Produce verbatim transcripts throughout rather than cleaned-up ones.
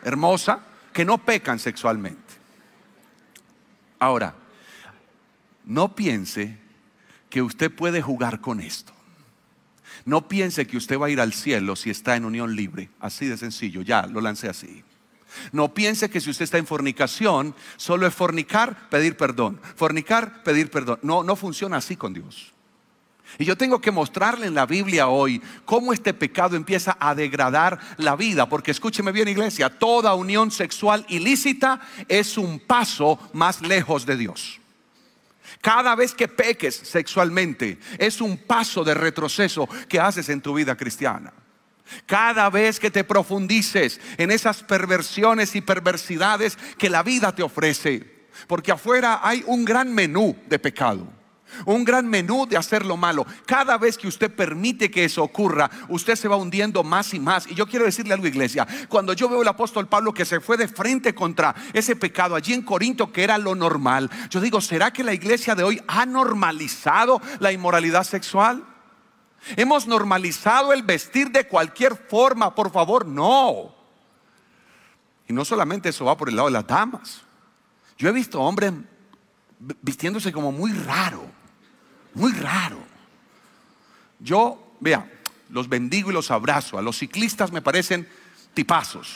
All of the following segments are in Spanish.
hermosa, que no pecan sexualmente. Ahora, no piense que usted puede jugar con esto. No piense que usted va a ir al cielo si está en unión libre. Así de sencillo, ya lo lancé así. No piense que si usted está en fornicación, solo es fornicar, pedir perdón. Fornicar, pedir perdón. No, no funciona así con Dios. Y yo tengo que mostrarle en la Biblia hoy cómo este pecado empieza a degradar la vida. Porque escúcheme bien, iglesia, toda unión sexual ilícita es un paso más lejos de Dios. Cada vez que peques sexualmente es un paso de retroceso que haces en tu vida cristiana. Cada vez que te profundices en esas perversiones y perversidades que la vida te ofrece. Porque afuera hay un gran menú de pecado, un gran menú de hacer lo malo. Cada vez que usted permite que eso ocurra, usted se va hundiendo más y más. Y yo quiero decirle algo, iglesia. Cuando yo veo al apóstol Pablo que se fue de frente contra ese pecado allí en Corinto, que era lo normal, yo digo, ¿será que la iglesia de hoy ha normalizado la inmoralidad sexual? ¿Hemos normalizado el vestir de cualquier forma? Por favor, no. Y no solamente eso va por el lado de las damas. Yo he visto hombres vistiéndose como muy raro, muy raro. Yo, vea, los bendigo y los abrazo. A los ciclistas me parecen tipazos.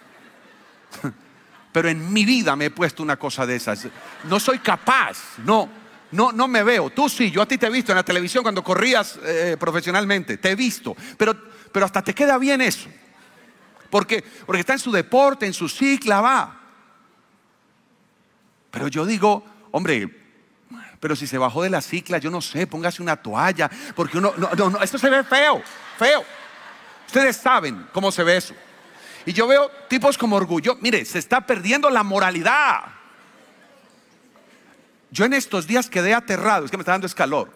Pero en mi vida me he puesto una cosa de esas. No soy capaz, no. No, no me veo. Tú sí, yo a ti te he visto en la televisión cuando corrías eh, profesionalmente. Te he visto. Pero, pero hasta te queda bien eso. Porque, porque está en su deporte, en su cicla, va. Pero yo digo, hombre, pero si se bajó de la cicla, yo no sé, póngase una toalla. Porque uno, no, no, no, esto se ve feo, feo. Ustedes saben cómo se ve eso. Y yo veo tipos como Orgullo. Mire, se está perdiendo la moralidad. Yo en estos días quedé aterrado. Es que me está dando escalor.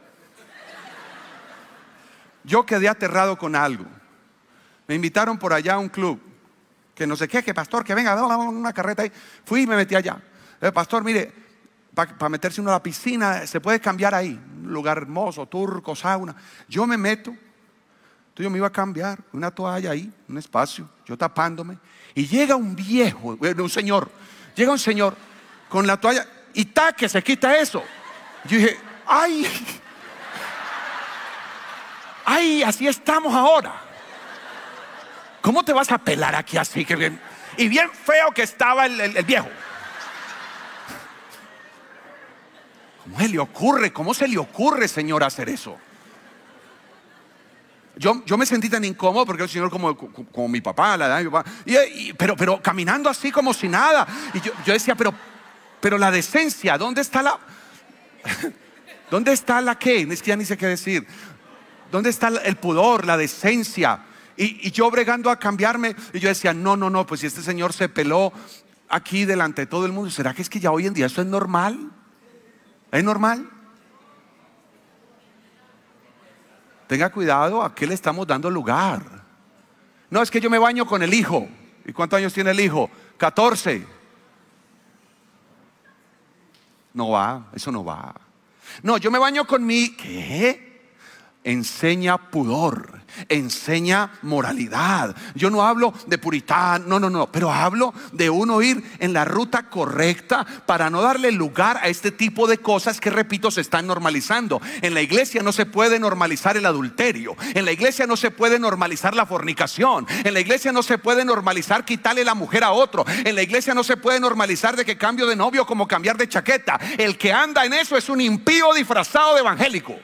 Yo quedé aterrado con algo. Me invitaron por allá a un club, que no sé qué, que pastor, que venga, una carreta ahí. Fui y me metí allá. eh, Pastor, mire, para pa meterse uno a la piscina, se puede cambiar ahí. Un lugar hermoso, turco, sauna. Yo me meto. Entonces yo me iba a cambiar, una toalla ahí, un espacio, yo tapándome. Y llega un viejo, un señor. Llega un señor con la toalla. Y taque, se quita eso. Yo dije, ay, ay, así estamos ahora. ¿Cómo te vas a pelar aquí así? Que bien, y bien feo que estaba el, el, el viejo. ¿Cómo se le ocurre? ¿Cómo se le ocurre, señor, hacer eso? Yo, yo me sentí tan incómodo porque el señor como, como, como mi papá, la edad de mi papá, y, y, pero, pero caminando así como si nada. Y yo, yo decía, pero Pero la decencia, ¿dónde está la? ¿Dónde está la qué? Es que ya ni sé qué decir. ¿Dónde está el pudor, la decencia? Y, y yo bregando a cambiarme. Y yo decía, no, no, no, pues si este señor se peló aquí delante de todo el mundo, ¿será que es que ya hoy en día esto es normal? ¿Es normal? Tenga cuidado a qué le estamos dando lugar. No, es que yo me baño con el hijo. ¿Y cuántos años tiene el hijo? catorce. No va, eso no va. No, yo me baño con mi... ¿Qué? Enseña pudor, enseña moralidad. Yo no hablo de puritano, no, no, no. Pero hablo de uno ir en la ruta correcta para no darle lugar a este tipo de cosas que, repito, se están normalizando. En la iglesia no se puede normalizar el adulterio. En la iglesia no se puede normalizar la fornicación. En la iglesia no se puede normalizar quitarle la mujer a otro. En la iglesia no se puede normalizar de que cambio de novio como cambiar de chaqueta. El que anda en eso es un impío disfrazado de evangélico.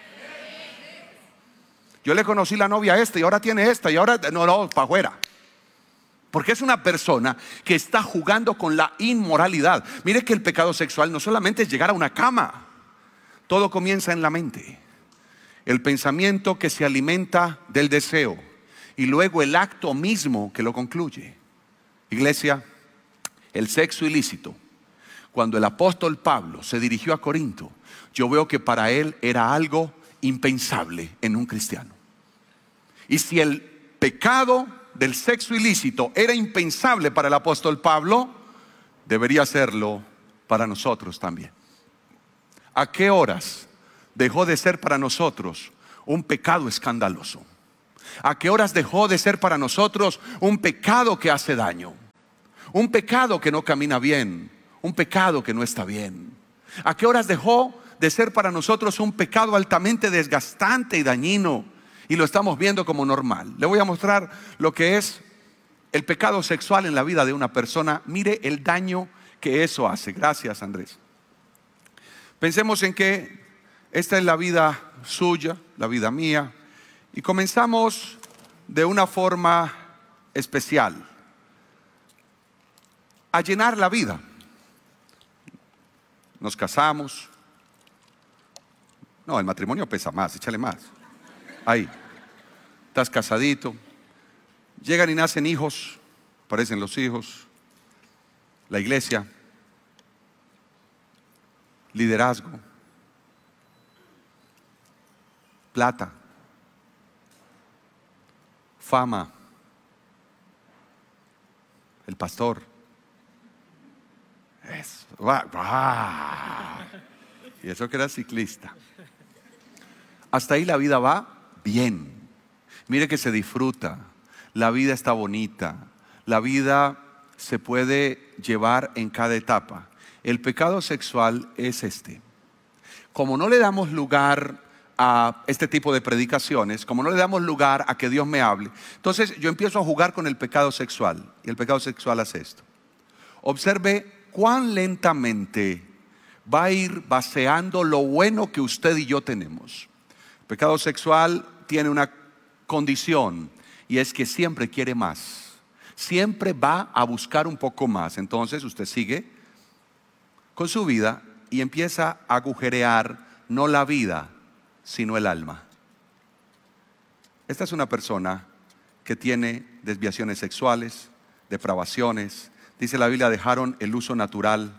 Yo le conocí la novia a esta y ahora tiene esta y ahora no, no, para afuera. Porque es una persona que está jugando con la inmoralidad. Mire que el pecado sexual no solamente es llegar a una cama. Todo comienza en la mente. El pensamiento que se alimenta del deseo y luego el acto mismo que lo concluye. Iglesia, el sexo ilícito. Cuando el apóstol Pablo se dirigió a Corinto, yo veo que para él era algo impensable en un cristiano. Y si el pecado del sexo ilícito era impensable para el apóstol Pablo, debería serlo para nosotros también. ¿A qué horas dejó de ser para nosotros un pecado escandaloso? ¿A qué horas dejó de ser para nosotros un pecado que hace daño? Un pecado que no camina bien, un pecado que no está bien. ¿A qué horas dejó de ser para nosotros un pecado altamente desgastante y dañino? Y lo estamos viendo como normal. Le voy a mostrar lo que es el pecado sexual en la vida de una persona. Mire el daño que eso hace. Gracias, Andrés. Pensemos en que esta es la vida suya, la vida mía. Y comenzamos de una forma especial a llenar la vida. Nos casamos. No, el matrimonio pesa más, échale más. Ahí, estás casadito. Llegan y nacen hijos, aparecen los hijos. La iglesia. Liderazgo. Plata. Fama. El pastor. Eso. Va, va. Y eso que era ciclista. Hasta ahí la vida va bien. Mire que se disfruta. La vida está bonita. La vida se puede llevar en cada etapa. El pecado sexual es este. Como no le damos lugar a este tipo de predicaciones, como no le damos lugar a que Dios me hable, entonces yo empiezo a jugar con el pecado sexual. Y el pecado sexual hace esto. Observe cuán lentamente va a ir vaciando lo bueno que usted y yo tenemos. El pecado sexual tiene una condición y es que siempre quiere más. Siempre va a buscar un poco más. Entonces usted sigue con su vida y empieza a agujerear no la vida, sino el alma. Esta es una persona que tiene desviaciones sexuales, depravaciones. Dice la Biblia, dejaron el uso natural.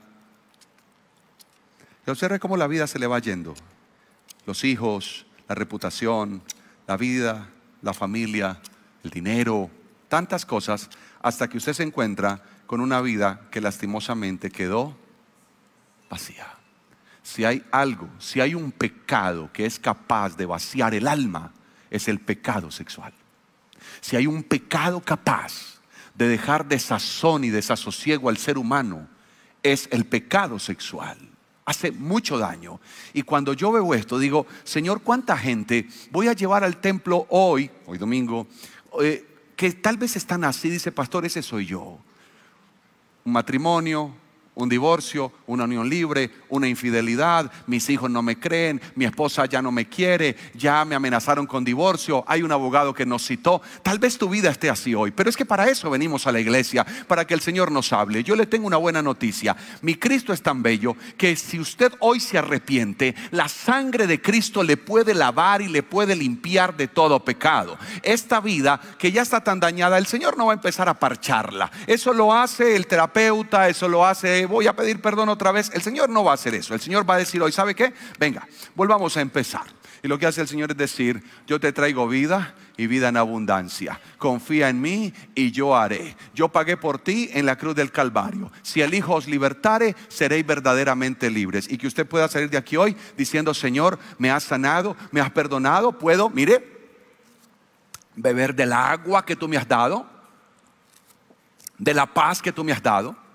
Y observe cómo la vida se le va yendo. Los hijos, la reputación, la vida, la familia, el dinero, tantas cosas, hasta que usted se encuentra con una vida que lastimosamente quedó vacía. Si hay algo, si hay un pecado que es capaz de vaciar el alma, es el pecado sexual. Si hay un pecado capaz de dejar desazón y desasosiego al ser humano, es el pecado sexual. Hace mucho daño. Y cuando yo veo esto, digo, Señor, ¿cuánta gente voy a llevar al templo hoy, hoy domingo, eh, que tal vez están así? Dice, pastor, ese soy yo. Un matrimonio, un divorcio, una unión libre, una infidelidad, mis hijos no me creen, mi esposa ya no me quiere, ya me amenazaron con divorcio, hay un abogado que nos citó. Tal vez tu vida esté así hoy, pero es que para eso venimos a la iglesia, para que el Señor nos hable. Yo le tengo una buena noticia. Mi Cristo es tan bello que si usted hoy se arrepiente, la sangre de Cristo le puede lavar y le puede limpiar de todo pecado. Esta vida que ya está tan dañada, el Señor no va a empezar a parcharla. Eso lo hace el terapeuta, eso lo hace voy a pedir perdón otra vez. El Señor no va a hacer eso. El Señor va a decir hoy, ¿sabe qué? Venga, volvamos a empezar. Y lo que hace el Señor es decir, yo te traigo vida y vida en abundancia. Confía en mí y yo haré. Yo pagué por ti en la cruz del Calvario. Si el Hijo os libertare, seréis verdaderamente libres. Y que usted pueda salir de aquí hoy diciendo, Señor, me has sanado, me has perdonado. Puedo, mire, beber del agua que tú me has dado, de la paz que tú me has dado,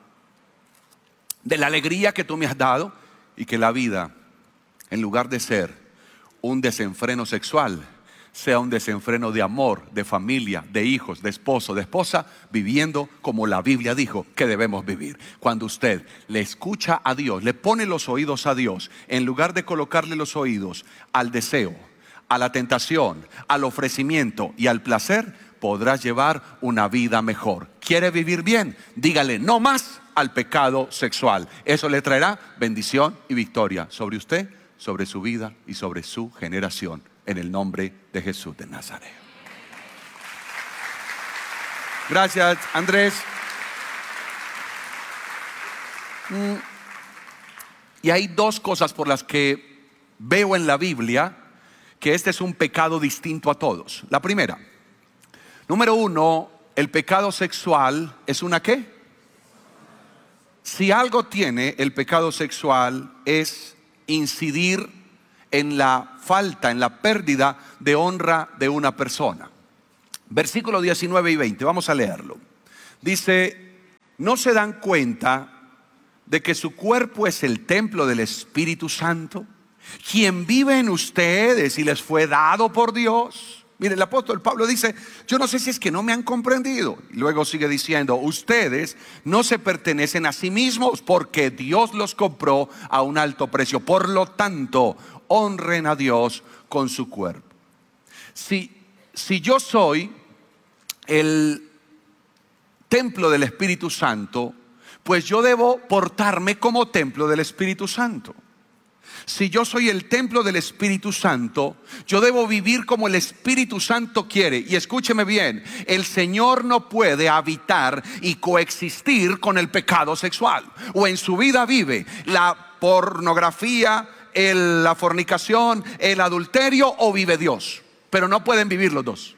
de la alegría que tú me has dado, y que la vida, en lugar de ser un desenfreno sexual, sea un desenfreno de amor, de familia, de hijos, de esposo, de esposa, viviendo como la Biblia dijo que debemos vivir. Cuando usted le escucha a Dios, le pone los oídos a Dios, en lugar de colocarle los oídos al deseo, a la tentación, al ofrecimiento y al placer, podrás llevar una vida mejor. ¿Quiere vivir bien? Dígale no más al pecado sexual. Eso le traerá bendición y victoria sobre usted, sobre su vida y sobre su generación, en el nombre de Jesús de Nazaret. Gracias, Andrés. Y hay dos cosas por las que veo en la Biblia que este es un pecado distinto a todos. La primera, número uno, el pecado sexual es una ¿qué? Si algo tiene el pecado sexual es incidir en la falta, en la pérdida de honra de una persona. Versículo diecinueve y veinte, vamos a leerlo. Dice, ¿no se dan cuenta de que su cuerpo es el templo del Espíritu Santo, quien vive en ustedes y les fue dado por Dios? Mire, el apóstol Pablo dice, yo no sé si es que no me han comprendido. Y luego sigue diciendo, ustedes no se pertenecen a sí mismos porque Dios los compró a un alto precio. Por lo tanto, honren a Dios con su cuerpo. Si, si yo soy el templo del Espíritu Santo, pues yo debo portarme como templo del Espíritu Santo. Si yo soy el templo del Espíritu Santo, yo debo vivir como el Espíritu Santo quiere. Y escúcheme bien, el Señor no puede habitar y coexistir con el pecado sexual. O en su vida vive la pornografía, el, la fornicación, el adulterio, o vive Dios. Pero no pueden vivir los dos.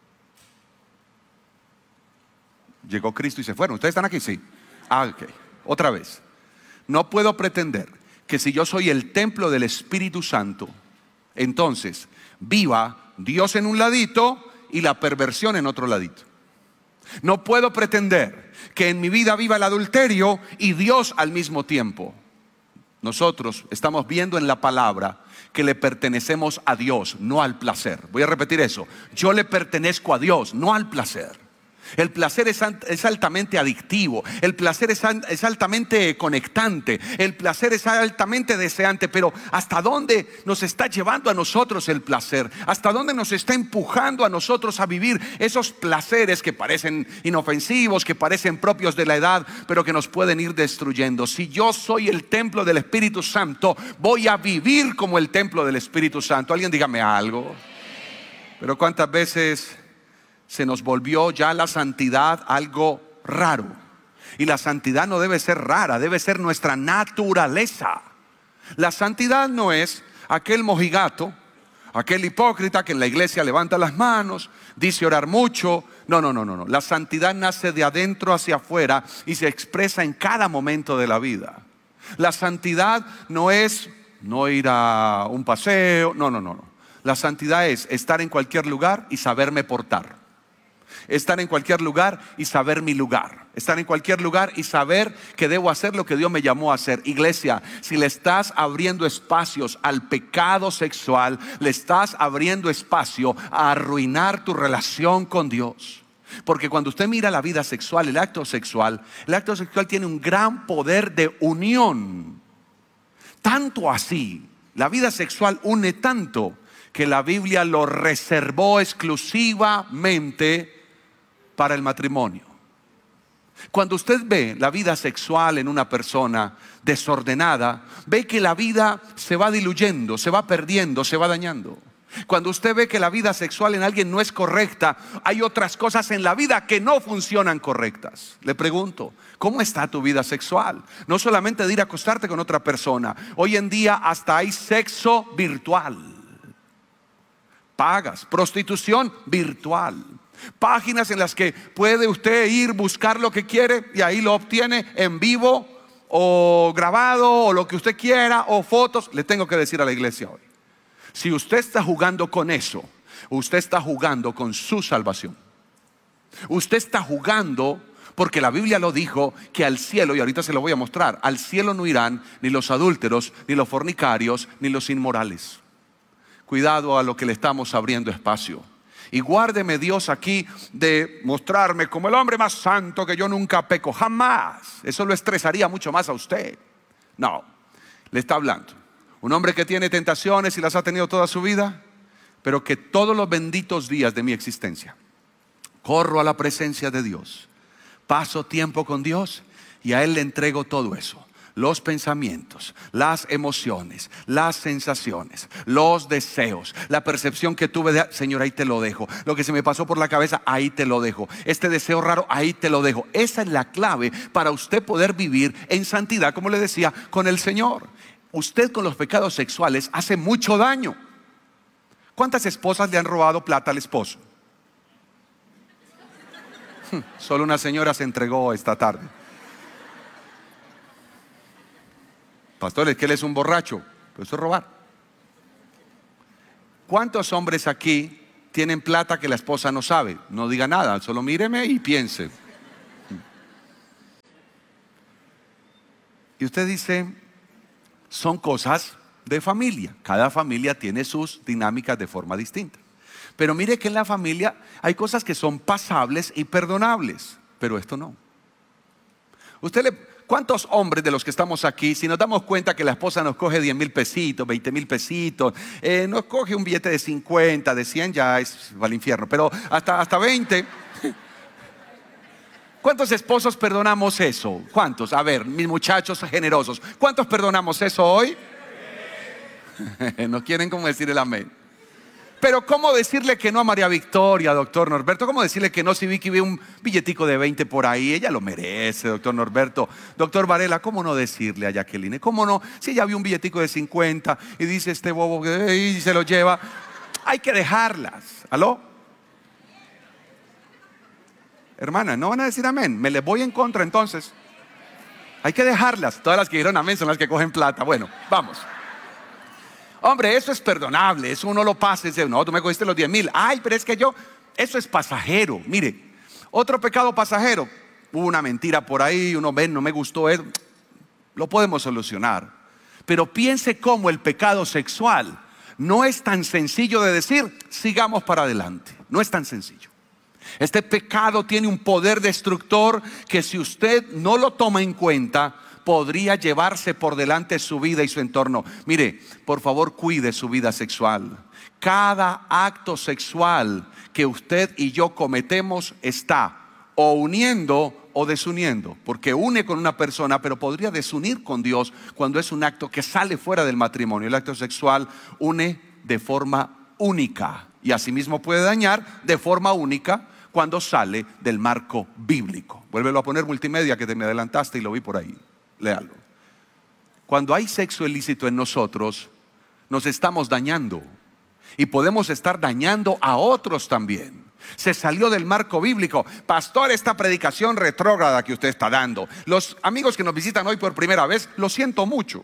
Llegó Cristo y se fueron. ¿Ustedes están aquí? Sí. Ah, ok. Otra vez. No puedo pretender que si yo soy el templo del Espíritu Santo, entonces viva Dios en un ladito y la perversión en otro ladito. No puedo pretender que en mi vida viva el adulterio y Dios al mismo tiempo. Nosotros estamos viendo en la palabra que le pertenecemos a Dios, no al placer. Voy a repetir eso. Yo le pertenezco a Dios, no al placer. El placer es, es altamente adictivo. El placer es, es altamente conectante. El placer es altamente deseante. Pero ¿hasta dónde nos está llevando a nosotros el placer? ¿Hasta dónde nos está empujando a nosotros a vivir esos placeres que parecen inofensivos, que parecen propios de la edad, pero que nos pueden ir destruyendo? Si yo soy el templo del Espíritu Santo, voy a vivir como el templo del Espíritu Santo. Alguien dígame algo. Pero ¿cuántas veces se nos volvió ya la santidad algo raro? Y la santidad no debe ser rara, debe ser nuestra naturaleza. La santidad no es aquel mojigato, aquel hipócrita que en la iglesia levanta las manos, dice orar mucho. No, no, no, no, no. La santidad nace de adentro hacia afuera y se expresa en cada momento de la vida. La santidad no es no ir a un paseo, no, no, no, no. La santidad es estar en cualquier lugar y saberme portar. Estar en cualquier lugar y saber mi lugar. Estar en cualquier lugar y saber que debo hacer lo que Dios me llamó a hacer. Iglesia, si le estás abriendo espacios al pecado sexual, le estás abriendo espacio a arruinar tu relación con Dios. Porque cuando usted mira la vida sexual, el acto sexual, el acto sexual tiene un gran poder de unión. Tanto así, la vida sexual une tanto que la Biblia lo reservó exclusivamente para el matrimonio. Cuando usted ve la vida sexual en una persona desordenada, ve que la vida se va diluyendo, se va perdiendo, se va dañando. Cuando usted ve que la vida sexual en alguien no es correcta, hay otras cosas en la vida que no funcionan correctas. Le pregunto, ¿cómo está tu vida sexual? No solamente de ir a acostarte con otra persona. Hoy en día hasta hay sexo virtual. Pagas, prostitución virtual. Páginas en las que puede usted ir, buscar lo que quiere y ahí lo obtiene en vivo o grabado o lo que usted quiera, o fotos. Le tengo que decir a la iglesia hoy, si usted está jugando con eso, usted está jugando con su salvación. Usted está jugando porque la Biblia lo dijo, que al cielo, y ahorita se lo voy a mostrar, al cielo no irán ni los adúlteros, ni los fornicarios, ni los inmorales. Cuidado a lo que le estamos abriendo espacio. Y guárdeme Dios aquí de mostrarme como el hombre más santo, que yo nunca peco, jamás. Eso lo estresaría mucho más a usted. No, le está hablando un hombre que tiene tentaciones y las ha tenido toda su vida, pero que todos los benditos días de mi existencia corro a la presencia de Dios, paso tiempo con Dios y a Él le entrego todo eso. Los pensamientos, las emociones, las sensaciones, los deseos, la percepción que tuve de, Señor, ahí te lo dejo. Lo que se me pasó por la cabeza, ahí te lo dejo. Este deseo raro, ahí te lo dejo. Esa es la clave para usted poder vivir en santidad, como le decía, con el Señor. Usted con los pecados sexuales hace mucho daño. ¿Cuántas esposas le han robado plata al esposo? Solo una señora se entregó esta tarde. Pastor, es que él es un borracho. Pero eso es robar. ¿Cuántos hombres aquí tienen plata que la esposa no sabe? No diga nada, solo míreme y piense. Y usted dice, son cosas de familia. Cada familia tiene sus dinámicas de forma distinta. Pero mire que en la familia hay cosas que son pasables y perdonables, pero esto no. Usted le, ¿cuántos hombres de los que estamos aquí, si nos damos cuenta que la esposa nos coge diez mil pesitos, veinte mil pesitos, eh, nos coge un billete de cincuenta, de cien, ya es va al infierno, pero hasta, hasta veinte... ¿Cuántos esposos perdonamos eso? ¿Cuántos? A ver, mis muchachos generosos, ¿cuántos perdonamos eso hoy? No quieren como decir el amén. Pero ¿cómo decirle que no a María Victoria, doctor Norberto? ¿Cómo decirle que no si Vicky ve un billetico de veinte por ahí? Ella lo merece, doctor Norberto. Doctor Varela, ¿cómo no decirle a Jacqueline? ¿Cómo no? Si ella vio un billetico de cincuenta y dice este bobo que y se lo lleva. Hay que dejarlas. ¿Aló? Hermana, no van a decir amén. Me les voy en contra entonces. Hay que dejarlas. Todas las que dijeron amén son las que cogen plata. Bueno, vamos. Hombre, eso es perdonable. Eso uno lo pasa y dice, no, tú me cogiste los diez mil. Ay, pero es que yo, eso es pasajero. Mire, otro pecado pasajero. Hubo una mentira por ahí, uno ve, no me gustó eso. Lo podemos solucionar. Pero piense cómo el pecado sexual no es tan sencillo de decir, sigamos para adelante. No es tan sencillo. Este pecado tiene un poder destructor que si usted no lo toma en cuenta, podría llevarse por delante su vida y su entorno. Mire, por favor, cuide su vida sexual. Cada acto sexual que usted y yo cometemos está o uniendo o desuniendo, porque une con una persona, pero podría desunir con Dios cuando es un acto que sale fuera del matrimonio. El acto sexual une de forma única y asimismo puede dañar de forma única cuando sale del marco bíblico. Vuélvelo a poner multimedia, que te me adelantaste y lo vi por ahí. Léalo. Cuando hay sexo ilícito en nosotros, nos estamos dañando y podemos estar dañando a otros también. Se salió del marco bíblico. Pastor, esta predicación retrógrada que usted está dando, los amigos que nos visitan hoy por primera vez, lo siento mucho.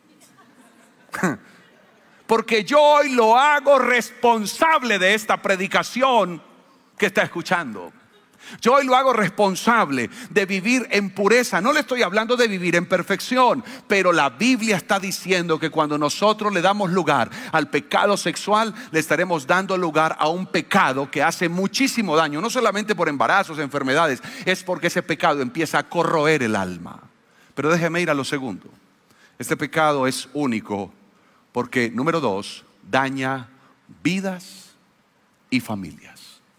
Porque yo hoy lo hago responsable de esta predicación que está escuchando. Yo hoy lo hago responsable de vivir en pureza. No le estoy hablando de vivir en perfección, pero la Biblia está diciendo que cuando nosotros le damos lugar al pecado sexual, le estaremos dando lugar a un pecado que hace muchísimo daño. No solamente por embarazos, enfermedades, es porque ese pecado empieza a corroer el alma. Pero déjeme ir a lo segundo. Este pecado es único porque, número dos, daña vidas y familias.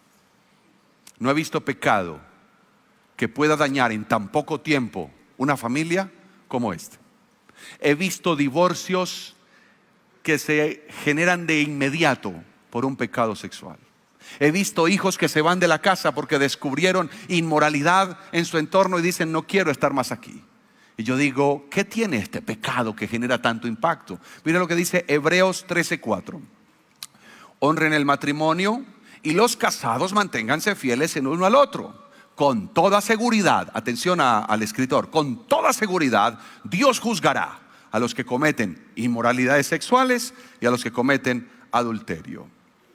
No he visto pecado que pueda dañar en tan poco tiempo una familia como este. He visto divorcios que se generan de inmediato por un pecado sexual. He visto hijos que se van de la casa porque descubrieron inmoralidad en su entorno y dicen, no quiero estar más aquí. Y yo digo, ¿qué tiene este pecado que genera tanto impacto? Mira lo que dice Hebreos trece cuatro. Honren el matrimonio y los casados manténganse fieles el uno al otro. Con toda seguridad, atención a, al escritor, con toda seguridad Dios juzgará a los que cometen inmoralidades sexuales y a los que cometen adulterio.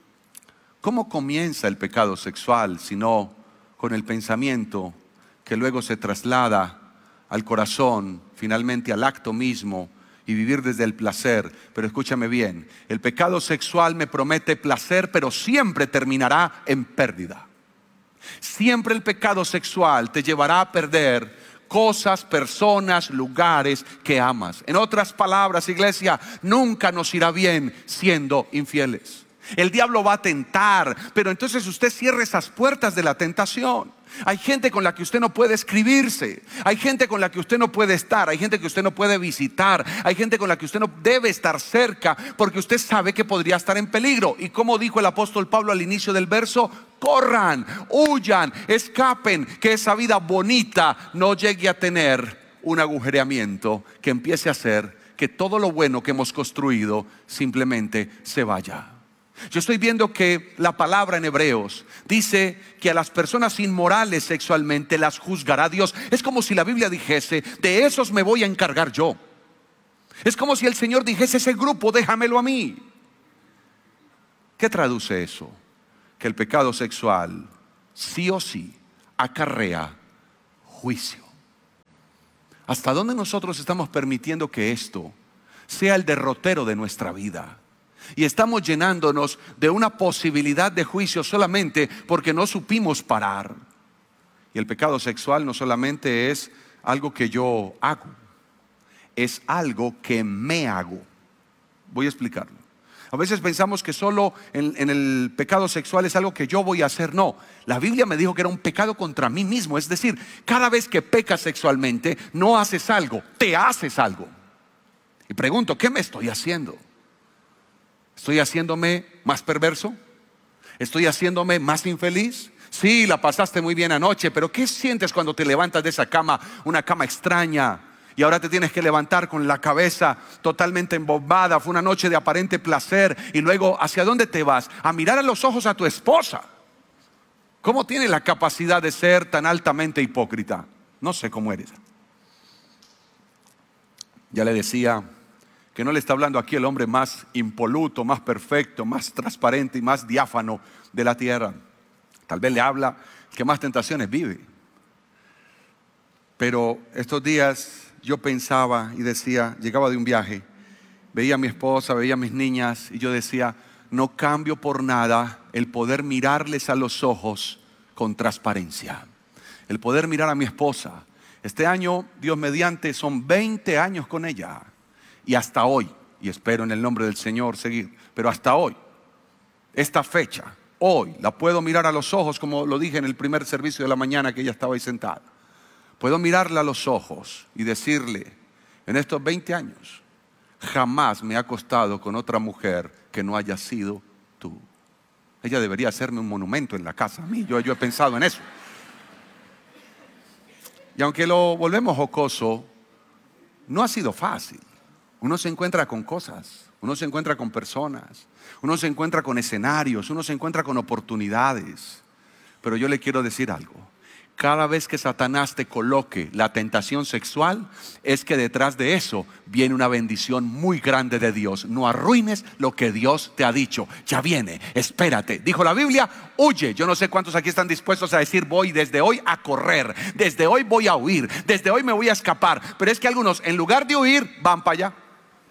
¿Cómo comienza el pecado sexual sino con el pensamiento que luego se traslada al corazón, finalmente al acto mismo y vivir desde el placer? Pero escúchame bien, el pecado sexual me promete placer, pero siempre terminará en pérdida. Siempre el pecado sexual te llevará a perder cosas, personas, lugares que amas. En otras palabras, iglesia, nunca nos irá bien siendo infieles. El diablo va a tentar, pero entonces usted cierre esas puertas de la tentación. Hay gente con la que usted no puede escribirse. Hay gente con la que usted no puede estar. Hay gente que usted no puede visitar. Hay gente con la que usted no debe estar cerca porque usted sabe que podría estar en peligro. Y como dijo el apóstol Pablo al inicio del verso, corran, huyan, escapen, que esa vida bonita no llegue a tener un agujereamiento que empiece a hacer que todo lo bueno que hemos construido simplemente se vaya. Yo estoy viendo que la palabra en Hebreos dice que a las personas inmorales sexualmente las juzgará Dios. Es como si la Biblia dijese, de esos me voy a encargar yo. Es como si el Señor dijese, ese grupo déjamelo a mí. ¿Qué traduce eso? Que el pecado sexual sí o sí acarrea juicio. ¿Hasta dónde nosotros estamos permitiendo que esto sea el derrotero de nuestra vida? Y estamos llenándonos de una posibilidad de juicio solamente porque no supimos parar. Y el pecado sexual no solamente es algo que yo hago, es algo que me hago. Voy a explicarlo. A veces pensamos que solo en, en el pecado sexual es algo que yo voy a hacer. No, la Biblia me dijo que era un pecado contra mí mismo. Es decir, cada vez que pecas sexualmente, no haces algo, te haces algo. Y pregunto, ¿qué me estoy haciendo? ¿Estoy haciéndome más perverso? ¿Estoy haciéndome más infeliz? Sí, la pasaste muy bien anoche, pero ¿qué sientes cuando te levantas de esa cama, una cama extraña? Y ahora te tienes que levantar con la cabeza totalmente embombada. Fue una noche de aparente placer. Y luego, ¿hacia dónde te vas? A mirar a los ojos a tu esposa. ¿Cómo tiene la capacidad de ser tan altamente hipócrita? No sé cómo eres. Ya le decía que no le está hablando aquí el hombre más impoluto, más perfecto, más transparente y más diáfano de la tierra. Tal vez le habla el que más tentaciones vive. Pero estos días yo pensaba y decía, llegaba de un viaje, veía a mi esposa, veía a mis niñas y yo decía, no cambio por nada el poder mirarles a los ojos con transparencia. El poder mirar a mi esposa. Este año, Dios mediante, son veinte años con ella. Y hasta hoy, y espero en el nombre del Señor seguir, pero hasta hoy, esta fecha, hoy, la puedo mirar a los ojos, como lo dije en el primer servicio de la mañana que ella estaba ahí sentada. Puedo mirarla a los ojos y decirle, en estos veinte años, jamás me he acostado con otra mujer que no haya sido tú. Ella debería hacerme un monumento en la casa a mí, yo, yo he pensado en eso. Y aunque lo volvemos jocoso, no ha sido fácil. Uno se encuentra con cosas, uno se encuentra con personas, uno se encuentra con escenarios, uno se encuentra con oportunidades. Pero yo le quiero decir algo. Cada vez que Satanás te coloque la tentación sexual, es que detrás de eso viene una bendición muy grande de Dios. No arruines lo que Dios te ha dicho. Ya viene, espérate. Dijo la Biblia, huye. Yo no sé cuántos aquí están dispuestos a decir, voy desde hoy a correr, desde hoy voy a huir, desde hoy me voy a escapar. Pero es que algunos, en lugar de huir, van para allá.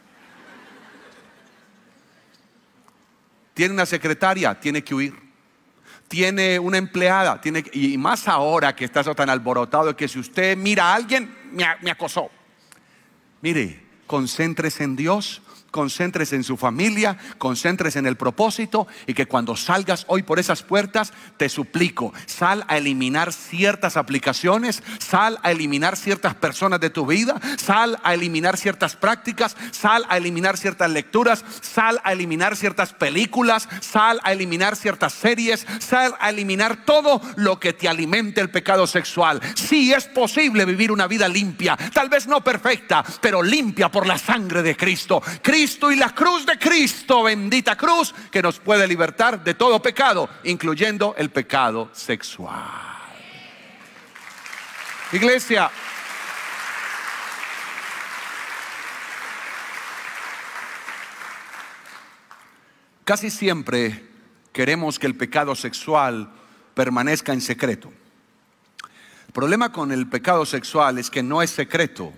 Tiene una secretaria, tiene que huir. Tiene una empleada, tiene, y más ahora que está eso tan alborotado, que si usted mira a alguien, me, me acosó. Mire, concéntrese en Dios, concéntrese en su familia, concéntrese en el propósito, y que cuando salgas hoy por esas puertas, te suplico, sal a eliminar ciertas aplicaciones, sal a eliminar ciertas personas de tu vida, sal a eliminar ciertas prácticas, sal a eliminar ciertas lecturas, sal a eliminar ciertas películas, sal a eliminar ciertas series, sal a eliminar todo lo que te alimente el pecado sexual. Sí es posible vivir una vida limpia, tal vez no perfecta, pero limpia por la sangre de Cristo. Cristo Cristo y la cruz de Cristo, bendita cruz que nos puede libertar de todo pecado, incluyendo el pecado sexual. Iglesia, casi siempre queremos que el pecado sexual permanezca en secreto. El problema con el pecado sexual es que no es secreto.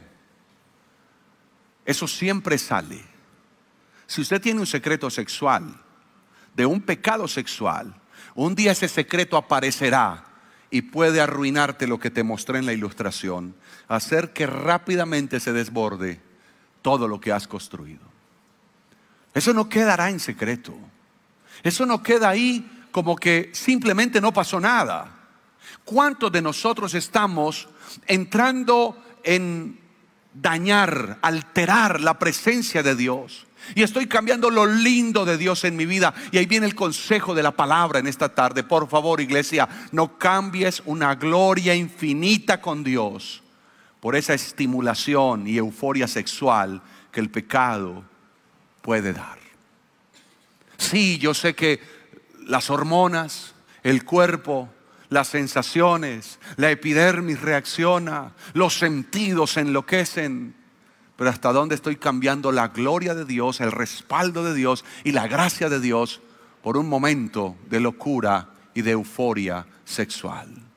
Eso siempre sale. Si usted tiene un secreto sexual, de un pecado sexual, un día ese secreto aparecerá y puede arruinarte lo que te mostré en la ilustración, hacer que rápidamente se desborde todo lo que has construido. Eso no quedará en secreto. Eso no queda ahí como que simplemente no pasó nada. ¿Cuántos de nosotros estamos entrando en dañar, alterar la presencia de Dios? Y estoy cambiando lo lindo de Dios en mi vida. Y ahí viene el consejo de la palabra en esta tarde. Por favor, iglesia, no cambies una gloria infinita con Dios por esa estimulación y euforia sexual que el pecado puede dar. Sí, yo sé que las hormonas, el cuerpo, las sensaciones, la epidermis reacciona, los sentidos enloquecen. Pero ¿hasta dónde estoy cambiando la gloria de Dios, el respaldo de Dios y la gracia de Dios por un momento de locura y de euforia sexual?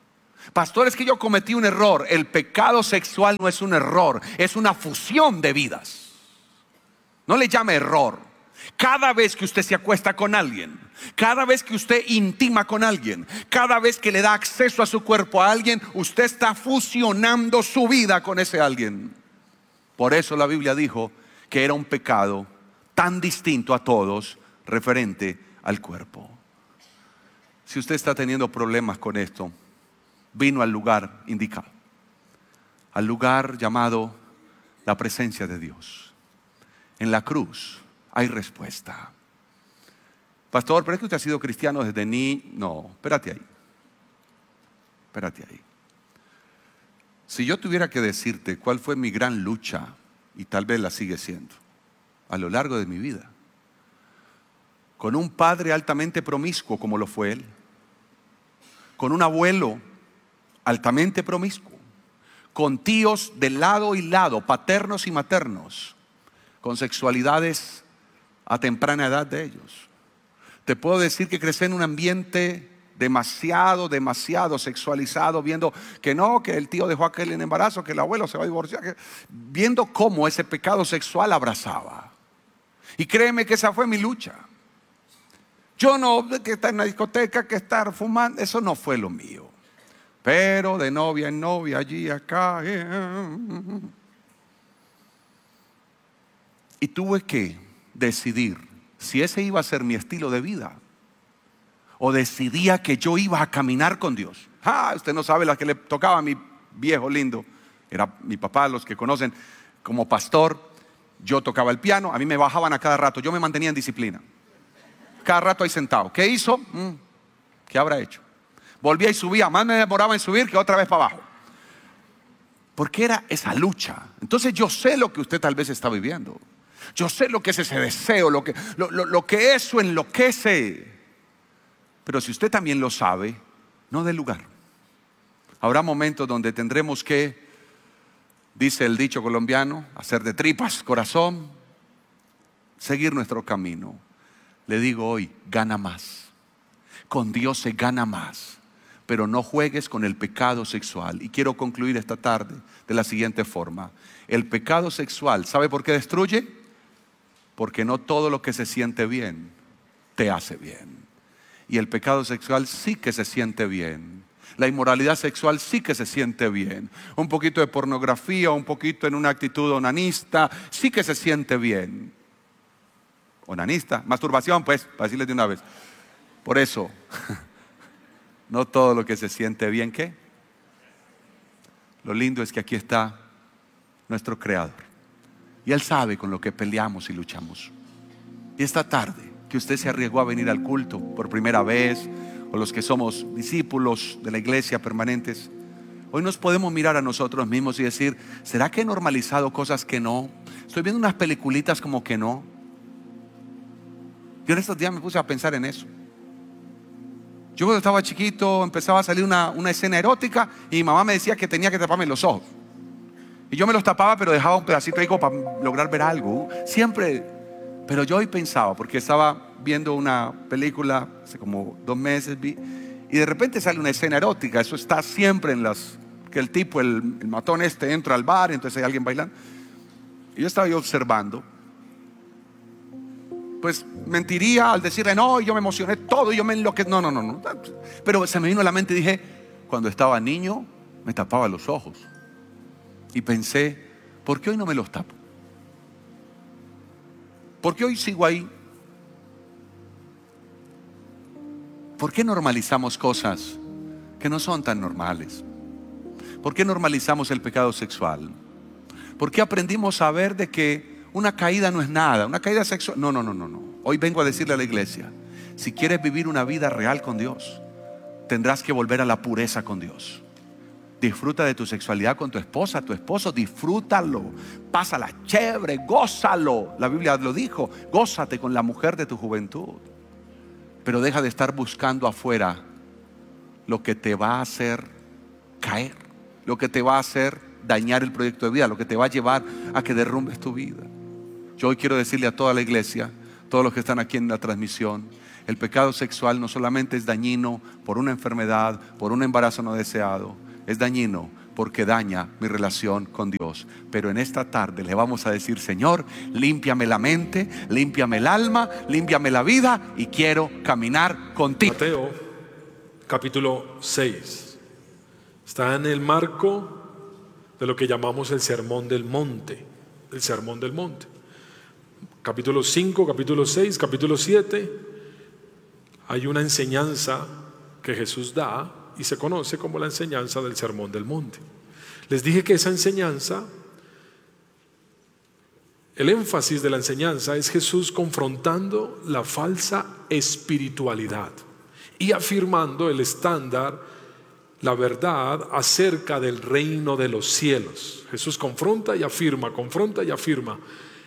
Pastor, es que yo cometí un error. El pecado sexual no es un error, es una fusión de vidas. No le llame error. Cada vez que usted se acuesta con alguien, cada vez que usted intima con alguien, cada vez que le da acceso a su cuerpo a alguien, usted está fusionando su vida con ese alguien. Por eso la Biblia dijo que era un pecado tan distinto a todos referente al cuerpo. Si usted está teniendo problemas con esto, vino al lugar indicado, al lugar llamado la presencia de Dios. En la cruz hay respuesta. Pastor, pero es que usted ha sido cristiano desde ni... No, espérate ahí. Espérate ahí. Si yo tuviera que decirte cuál fue mi gran lucha, y tal vez la sigue siendo, a lo largo de mi vida, con un padre altamente promiscuo como lo fue él, con un abuelo altamente promiscuo, con tíos de lado y lado, paternos y maternos, con sexualidades a temprana edad de ellos. Te puedo decir que crecí en un ambiente demasiado, demasiado sexualizado, viendo que no, que el tío dejó a aquel en embarazo, que el abuelo se va a divorciar, que, viendo cómo ese pecado sexual abrazaba. Y créeme que esa fue mi lucha. Yo no, que estar en una discoteca, que estar fumando, eso no fue lo mío. Pero de novia en novia, allí, acá. Eh. Y tuve que decidir si ese iba a ser mi estilo de vida, o decidía que yo iba a caminar con Dios. Ah, usted no sabe la que le tocaba a mi viejo lindo. Era mi papá, los que conocen, como pastor. Yo tocaba el piano, a mí me bajaban a cada rato. Yo me mantenía en disciplina. Cada rato ahí sentado. ¿Qué hizo? Mm, ¿Qué habrá hecho? Volvía y subía. Más me demoraba en subir que otra vez para abajo. Porque era esa lucha. Entonces yo sé lo que usted tal vez está viviendo. Yo sé lo que es ese deseo, lo que, lo, lo, lo que eso enloquece. Pero si usted también lo sabe, no dé lugar. Habrá momentos donde tendremos que, dice el dicho colombiano, hacer de tripas corazón, seguir nuestro camino. Le digo hoy, gana más. Con Dios se gana más. Pero no juegues con el pecado sexual. Y quiero concluir esta tarde de la siguiente forma. El pecado sexual, ¿sabe por qué destruye? Porque no todo lo que se siente bien te hace bien. Y el pecado sexual sí que se siente bien. La inmoralidad sexual sí que se siente bien. Un poquito de pornografía, un poquito en una actitud onanista, sí que se siente bien. Onanista, masturbación, pues, para decirles de una vez. Por eso, no todo lo que se siente bien, ¿qué? Lo lindo es que aquí está nuestro Creador. Y Él sabe con lo que peleamos y luchamos. Y esta tarde, que usted se arriesgó a venir al culto por primera vez, o los que somos discípulos de la iglesia permanentes, hoy nos podemos mirar a nosotros mismos y decir, ¿será que he normalizado cosas que no? Estoy viendo unas peliculitas como que no. Yo en estos días me puse a pensar en eso. Yo cuando estaba chiquito empezaba a salir una, una escena erótica y mi mamá me decía que tenía que taparme los ojos. Y yo me los tapaba, pero dejaba un pedacito ahí como para lograr ver algo. Siempre. Pero yo hoy pensaba, porque estaba viendo una película hace como dos meses, vi, y de repente sale una escena erótica. Eso está siempre en las... que el tipo, el, el matón este entra al bar, entonces hay alguien bailando. Y yo estaba yo observando. Pues mentiría al decirle, no, yo me emocioné todo, yo me enloquecí. No, no, no, no. Pero se me vino a la mente y dije, cuando estaba niño, me tapaba los ojos. Y pensé, ¿por qué hoy no me los tapo? ¿Por qué hoy sigo ahí? ¿Por qué normalizamos cosas que no son tan normales? ¿Por qué normalizamos el pecado sexual? ¿Por qué aprendimos a ver de que una caída no es nada? Una caída sexual, no, no, no, no, no. Hoy vengo a decirle a la iglesia, si quieres vivir una vida real con Dios, tendrás que volver a la pureza con Dios. Disfruta de tu sexualidad con tu esposa, tu esposo, disfrútalo, pásala chévere, gózalo. La Biblia lo dijo, gózate con la mujer de tu juventud. Pero deja de estar buscando afuera lo que te va a hacer caer, lo que te va a hacer dañar el proyecto de vida, lo que te va a llevar a que derrumbes tu vida. Yo hoy quiero decirle a toda la iglesia, todos los que están aquí en la transmisión, El pecado sexual no solamente es dañino por una enfermedad, por un embarazo no deseado, es dañino porque daña mi relación con Dios. Pero en esta tarde le vamos a decir: Señor, límpiame la mente, límpiame el alma, límpiame la vida, y quiero caminar contigo. Mateo capítulo seis está en el marco de lo que llamamos el sermón del monte. El sermón del monte. Capítulo cinco, capítulo seis, capítulo siete. Hay una enseñanza que Jesús da y se conoce como la enseñanza del sermón del monte. Les dije que esa enseñanza, el énfasis de la enseñanza es Jesús confrontando la falsa espiritualidad y afirmando el estándar, la verdad acerca del reino de los cielos. Jesús confronta y afirma, confronta y afirma.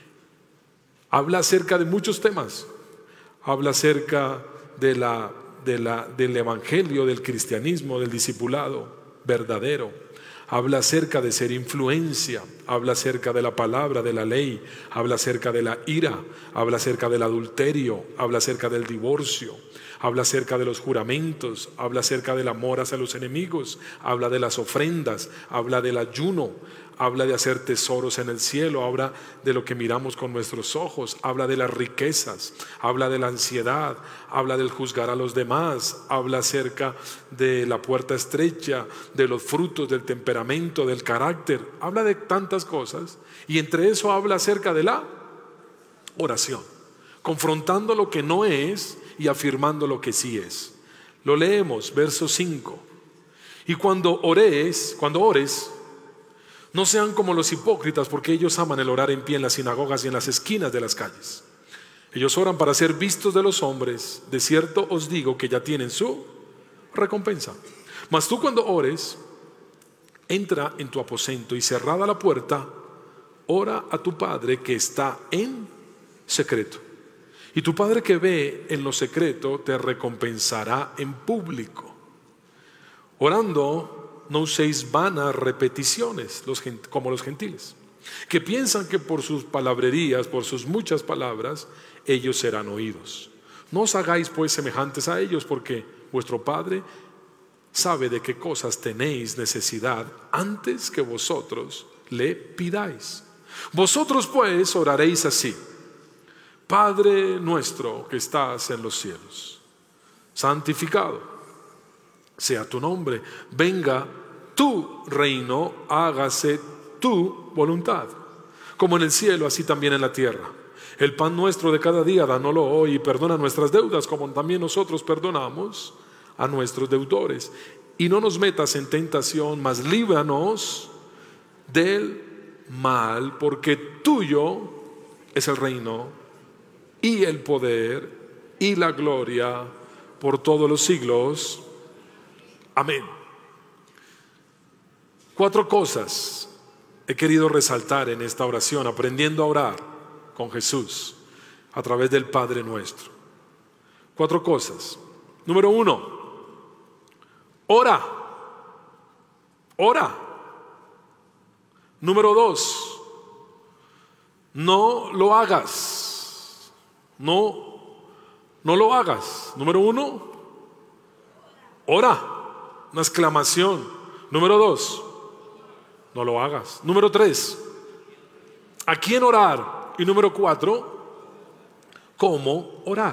Habla acerca de muchos temas. Habla acerca de la, de la, del evangelio, del cristianismo, del discipulado verdadero. Habla acerca de ser influencia. Habla acerca de la palabra, de la ley. Habla acerca de la ira. Habla acerca del adulterio. Habla acerca del divorcio. Habla acerca de los juramentos, habla acerca del amor hacia los enemigos, habla de las ofrendas, habla del ayuno, habla de hacer tesoros en el cielo, habla de lo que miramos con nuestros ojos, habla de las riquezas, habla de la ansiedad, habla del juzgar a los demás, habla acerca de la puerta estrecha, de los frutos del temperamento, del carácter, habla de tantas cosas, y entre eso habla acerca de la oración, confrontando lo que no es y afirmando lo que sí es. Lo leemos, verso cinco. Y cuando ores, cuando ores, no sean como los hipócritas, porque ellos aman el orar en pie en las sinagogas y en las esquinas de las calles. Ellos oran para ser vistos de los hombres. De cierto os digo que ya tienen su recompensa. Mas tú, cuando ores, entra en tu aposento y, cerrada la puerta, ora a tu Padre que está en secreto. Y tu Padre que ve en lo secreto te recompensará en público. Orando, no uséis vanas repeticiones los, como los gentiles, que piensan que por sus palabrerías, por sus muchas palabras, ellos serán oídos. No os hagáis pues semejantes a ellos, porque vuestro Padre sabe de qué cosas tenéis necesidad antes que vosotros le pidáis. Vosotros pues oraréis así: Padre nuestro que estás en los cielos, santificado sea tu nombre, venga tu reino, hágase tu voluntad, como en el cielo, así también en la tierra. El pan nuestro de cada día, dánoslo hoy, y perdona nuestras deudas, como también nosotros perdonamos a nuestros deudores. Y no nos metas en tentación, mas líbranos del mal, porque tuyo es el reino y el poder y la gloria por todos los siglos. Amén. Cuatro cosas he querido resaltar en esta oración, aprendiendo a orar con Jesús a través del Padre Nuestro. Cuatro cosas. Número uno, ora. Ora. Número dos, no lo hagas. No, no lo hagas. Número uno, ora, una exclamación. Número dos, no lo hagas. Número tres, ¿a quién orar? Y número cuatro, ¿cómo orar?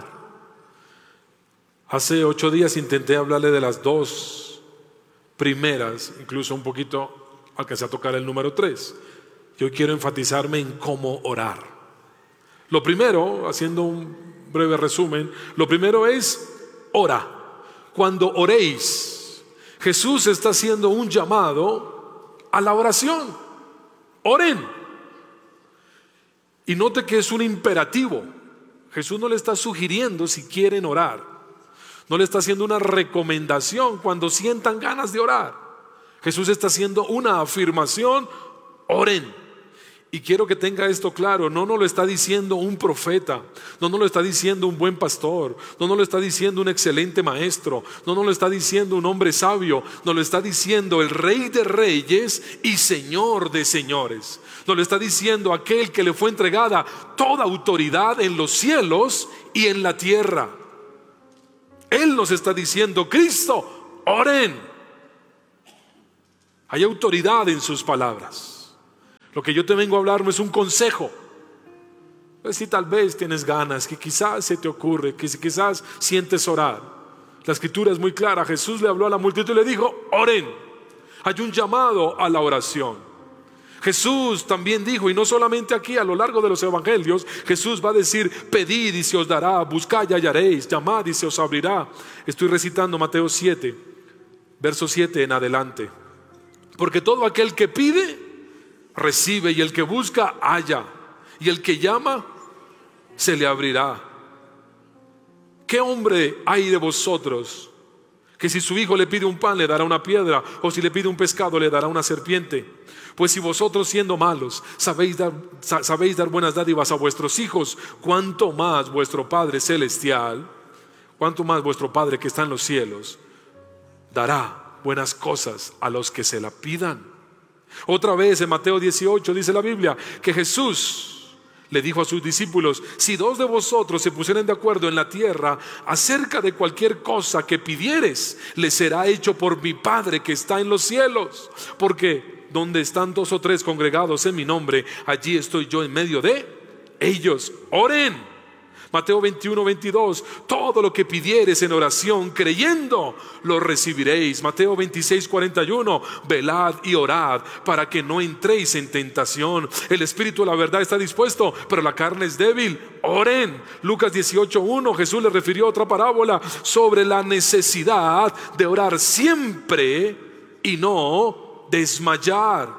Hace ocho días intenté hablarle de las dos primeras, incluso un poquito alcancé a tocar el número tres. Yo quiero enfatizarme en cómo orar. Lo primero, haciendo un breve resumen, lo primero es ora. Cuando oréis, Jesús está haciendo un llamado a la oración. Oren. Y note que es un imperativo. Jesús no le está sugiriendo si quieren orar. No le está haciendo una recomendación cuando sientan ganas de orar. Jesús está haciendo una afirmación: oren. Y quiero que tenga esto claro, no nos lo está diciendo un profeta, no nos lo está diciendo un buen pastor, no nos lo está diciendo un excelente maestro, no nos lo está diciendo un hombre sabio, nos lo está diciendo el Rey de Reyes y Señor de Señores. Nos lo está diciendo aquel que le fue entregada toda autoridad en los cielos y en la tierra. Él nos está diciendo: Cristo, oren. Hay autoridad en sus palabras. Lo que yo te vengo a hablar no es un consejo. Pues si tal vez tienes ganas, que quizás se te ocurre, que si quizás sientes orar. La escritura es muy clara. Jesús le habló a la multitud y le dijo: oren. Hay un llamado a la oración. Jesús también dijo, y no solamente aquí, a lo largo de los evangelios, Jesús va a decir: pedid y se os dará, buscad y hallaréis, llamad y se os abrirá. Estoy recitando Mateo siete, verso siete en adelante. Porque todo aquel que pide, recibe, y el que busca, halla, y el que llama, se le abrirá. ¿Qué hombre hay de vosotros que si su hijo le pide un pan le dará una piedra, o si le pide un pescado le dará una serpiente? Pues si vosotros, siendo malos, sabéis dar, sabéis dar buenas dádivas a vuestros hijos, cuánto más vuestro Padre celestial, cuánto más vuestro Padre que está en los cielos, dará buenas cosas a los que se la pidan. Otra vez en Mateo dieciocho dice la Biblia que Jesús le dijo a sus discípulos: si dos de vosotros se pusieren de acuerdo en la tierra acerca de cualquier cosa que pidieres, les será hecho por mi Padre que está en los cielos. Porque donde están dos o tres congregados en mi nombre, allí estoy yo en medio de ellos. Oren. Mateo veintiuno, veintidós, todo lo que pidieres en oración creyendo, lo recibiréis. Mateo veintiséis, cuarenta y uno, velad y orad para que no entréis en tentación. El espíritu de la verdad está dispuesto, pero la carne es débil. Oren. Lucas dieciocho, uno, Jesús le refirió otra parábola sobre la necesidad de orar siempre y no desmayar.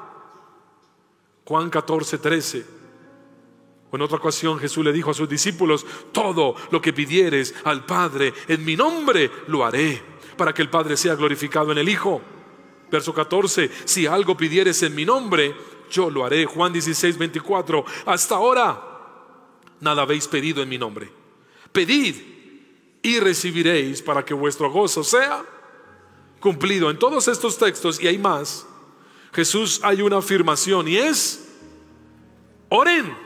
Juan catorce, trece. En otra ocasión Jesús le dijo a sus discípulos: todo lo que pidieres al Padre en mi nombre lo haré, para que el Padre sea glorificado en el Hijo. Verso catorce, si algo pidieres en mi nombre, yo lo haré. Juan dieciséis, veinticuatro, hasta ahora nada habéis pedido en mi nombre. Pedid y recibiréis, para que vuestro gozo sea cumplido. En todos estos textos, y hay más, Jesús hay una afirmación, y es: oren.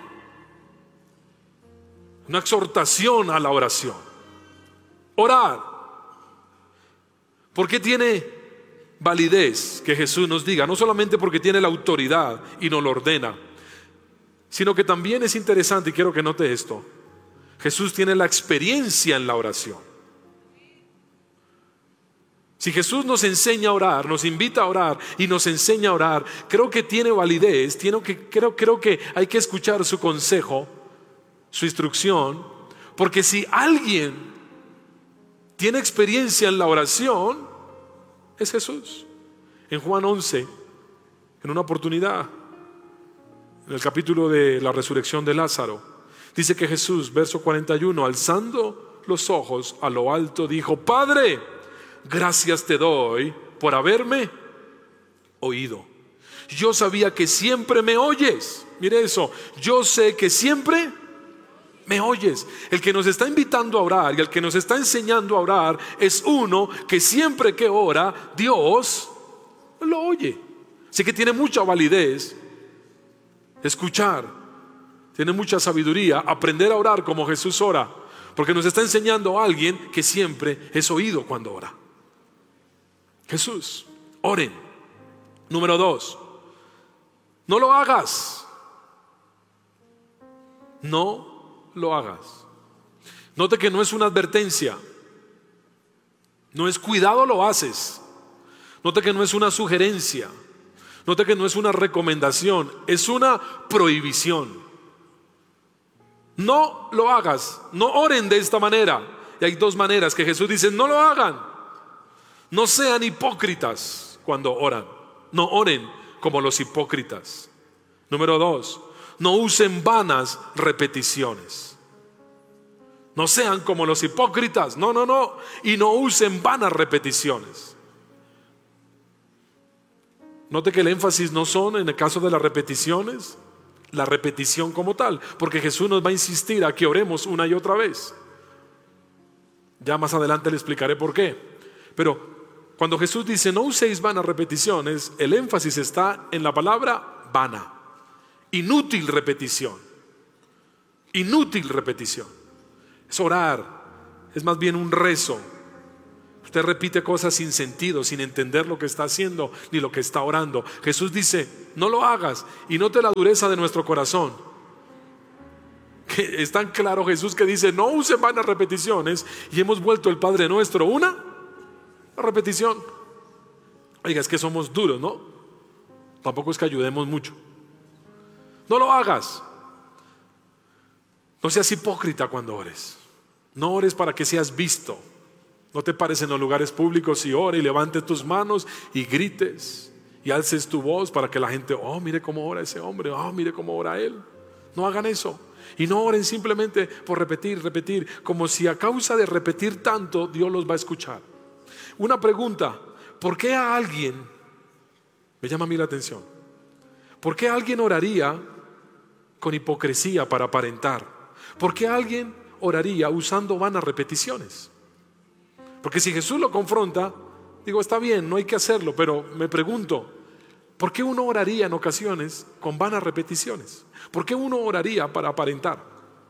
Una exhortación a la oración. Orar. ¿Por qué tiene validez que Jesús nos diga? No solamente porque tiene la autoridad y nos lo ordena, sino que también es interesante, y quiero que note esto: Jesús tiene la experiencia en la oración. Si Jesús nos enseña a orar, nos invita a orar y nos enseña a orar, creo que tiene validez, creo que, creo, creo que hay que escuchar su consejo, su instrucción, porque si alguien tiene experiencia en la oración, es Jesús. En Juan once, en una oportunidad, en el capítulo de la resurrección de Lázaro, dice que Jesús, verso cuarenta y uno, alzando los ojos a lo alto, dijo: Padre, gracias te doy por haberme oído. Yo sabía que siempre me oyes. Mire eso, yo sé que siempre me oyes. El que nos está invitando a orar y el que nos está enseñando a orar es uno que siempre que ora, Dios lo oye. Así que tiene mucha validez escuchar, tiene mucha sabiduría aprender a orar como Jesús ora, porque nos está enseñando a alguien que siempre es oído cuando ora. Jesús, oren. Número dos, no lo hagas. No lo hagas. Note que no es una advertencia, no es cuidado lo haces. Note que no es una sugerencia, note que no es una recomendación, es una prohibición. No lo hagas, no oren de esta manera. Y hay dos maneras que Jesús dice: no lo hagan. No sean hipócritas cuando oran, no oren como los hipócritas. Número dos, no usen vanas repeticiones. No sean como los hipócritas, no, no, no. Y no usen vanas repeticiones. Note que el énfasis no son, en el caso de las repeticiones, la repetición como tal, porque Jesús nos va a insistir a que oremos una y otra vez. Ya más adelante le explicaré por qué. Pero cuando Jesús dice no uséis vanas repeticiones, el énfasis está en la palabra vana. Inútil repetición. Inútil repetición. Es orar, es más bien un rezo, Usted repite cosas sin sentido, sin entender lo que está haciendo ni lo que está orando. Jesús dice, no lo hagas y note la dureza de nuestro corazón. Que es tan claro Jesús que dice, no usen vanas repeticiones, y hemos vuelto el Padre Nuestro una repetición. Oiga, es que somos duros, ¿no? Tampoco es que ayudemos mucho. No lo hagas. No seas hipócrita cuando ores. No ores para que seas visto. No te pares en los lugares públicos y ore y levantes tus manos y grites y alces tu voz para que la gente, oh, mire cómo ora ese hombre, oh, mire cómo ora él. No hagan eso. Y no oren simplemente por repetir, repetir, como si a causa de repetir tanto Dios los va a escuchar. Una pregunta, ¿por qué a alguien, me llama a mí la atención, ¿por qué alguien oraría con hipocresía para aparentar? ¿Por qué alguien oraría usando vanas repeticiones? Porque si Jesús lo confronta, digo, está bien, no hay que hacerlo, pero me pregunto, ¿por qué uno oraría en ocasiones con vanas repeticiones? ¿Por qué uno oraría para aparentar?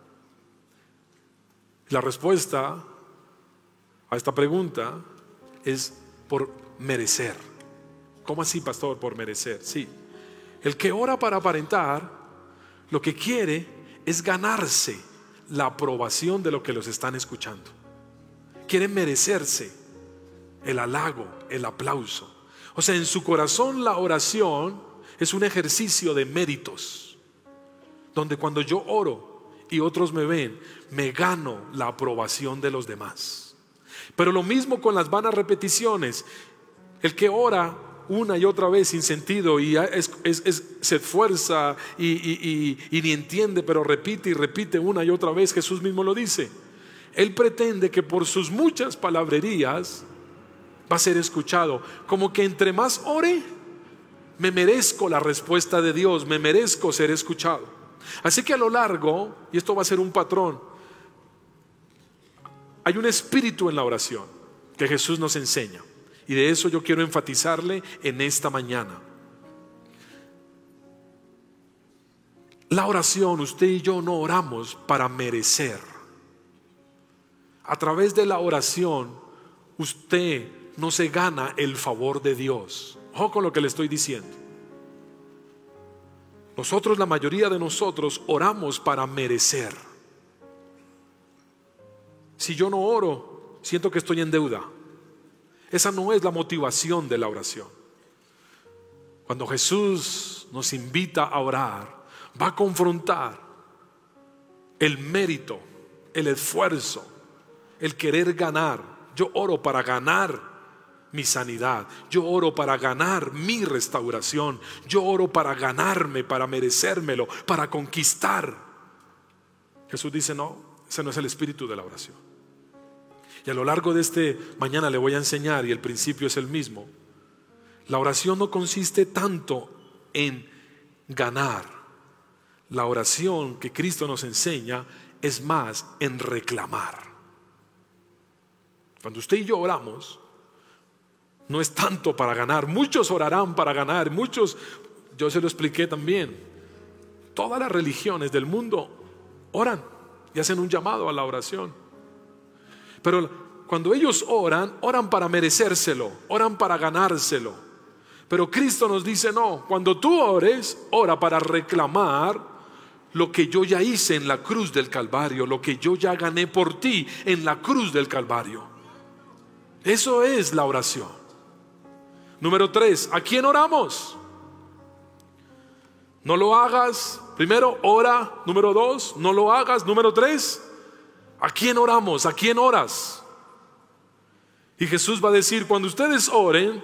La respuesta a esta pregunta es por merecer. ¿Cómo así, pastor? Por merecer. Sí. El que ora para aparentar, lo que quiere es ganarse la aprobación de lo que los están escuchando. Quiere merecerse el halago, el aplauso. O sea, en su corazón la oración es un ejercicio de méritos, donde cuando yo oro y otros me ven, me gano la aprobación de los demás. Pero lo mismo con las vanas repeticiones. El que ora una y otra vez sin sentido y es, es, es, se esfuerza y, y, y, y ni entiende, pero repite y repite una y otra vez, Jesús mismo lo dice. Él pretende que por sus muchas palabrerías va a ser escuchado. Como que entre más ore, me merezco la respuesta de Dios, me merezco ser escuchado. Así que a lo largo, y esto va a ser un patrón, hay un espíritu en la oración que Jesús nos enseña. Y de eso yo quiero enfatizarle en esta mañana. La oración, usted y yo no oramos para merecer. A través de la oración, usted no se gana el favor de Dios. Ojo con lo que le estoy diciendo. Nosotros, la mayoría de nosotros, oramos para merecer. Si yo no oro, siento que estoy en deuda. Esa no es la motivación de la oración. Cuando Jesús nos invita a orar, va a confrontar el mérito, el esfuerzo, el querer ganar. Yo oro para ganar mi sanidad. Yo oro para ganar mi restauración. Yo oro para ganarme, para merecérmelo, para conquistar. Jesús dice, no, ese no es el espíritu de la oración. Y a lo largo de este mañana le voy a enseñar, y el principio es el mismo. La oración no consiste tanto en ganar. La oración que Cristo nos enseña es más en reclamar. Cuando usted y yo oramos, no es tanto para ganar. Muchos orarán para ganar. Muchos, yo se lo expliqué también. Todas las religiones del mundo oran y hacen un llamado a la oración. Pero cuando ellos oran, oran para merecérselo, oran para ganárselo. Pero Cristo nos dice, no, cuando tú ores, ora para reclamar lo que yo ya hice en la cruz del Calvario, lo que yo ya gané por ti en la cruz del Calvario. Eso es la oración. Número tres, ¿a quién oramos? No lo hagas. Primero, ora. Número dos, no lo hagas. Número tres, ¿a quién oramos? ¿A quién oras? Y Jesús va a decir, cuando ustedes oren,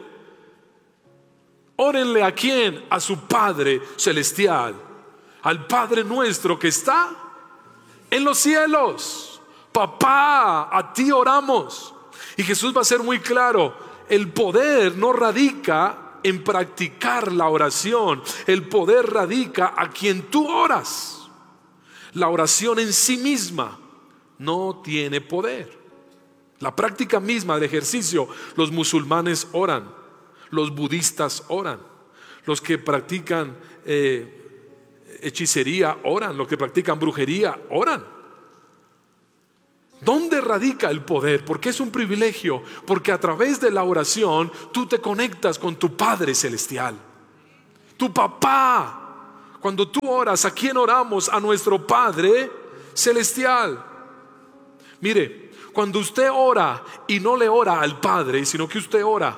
órenle ¿a quién? A su Padre Celestial, al Padre nuestro que está en los cielos. Papá, a ti oramos. Y Jesús va a ser muy claro, el poder no radica en practicar la oración, el poder radica a quien tú oras. La oración en sí misma no tiene poder. La práctica misma del ejercicio, los musulmanes oran, los budistas oran, los que practican eh, hechicería oran, los que practican brujería oran. ¿Dónde radica el poder? Porque es un privilegio, porque a través de la oración tú te conectas con tu Padre Celestial, tu papá. Cuando tú oras, ¿a quién oramos? A nuestro Padre Celestial. Mire, cuando usted ora y no le ora al Padre, sino que usted ora